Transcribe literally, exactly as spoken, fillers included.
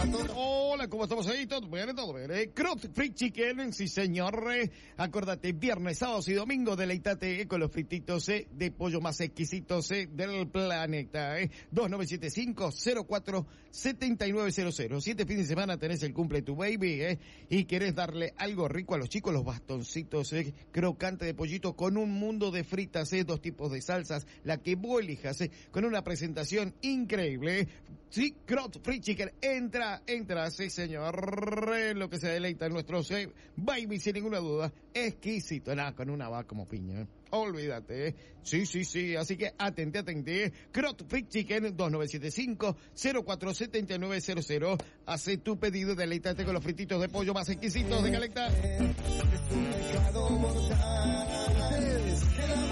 Hola, ¿cómo estamos ahí? ¿Todo bien? ¿Todo bien? ¿Eh? Crot Free Chicken, sí señor. Eh, Acordate, viernes, sábados y domingo, deleitate eh, con los frititos eh, de pollo más exquisitos eh, del planeta. Eh. dos nueve siete cinco, cero cuatro siete nueve cero cero. Si este fin de semana tenés el cumple de tu baby eh, y querés darle algo rico a los chicos, los bastoncitos eh, crocante de pollito con un mundo de fritas, eh, dos tipos de salsas, la que vos elijas, eh, con una presentación increíble. Eh. Sí, Crot Free Chicken, entra, entra, sí señor, en lo que se deleita en nuestros eh, baby, sin ninguna duda, exquisito, nada, con una va como piña, eh. Olvídate, eh. Sí, sí, sí, así que atente, atente, eh. Crot Free Chicken, dos nueve siete cinco, cero cuatro siete nueve cero cero, hace tu pedido, deleítate con los frititos de pollo más exquisitos de Caleta.